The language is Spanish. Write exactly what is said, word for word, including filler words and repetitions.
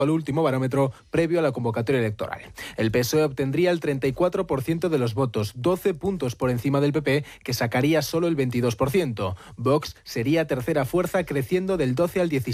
al último barómetro previo a la convocatoria electoral. El P S O E obtendría el treinta y cuatro por ciento de los votos, doce puntos por encima del P P, que sacaría solo el veintidós por ciento. Vox sería tercera fuerza, creciendo del doce al diecisiete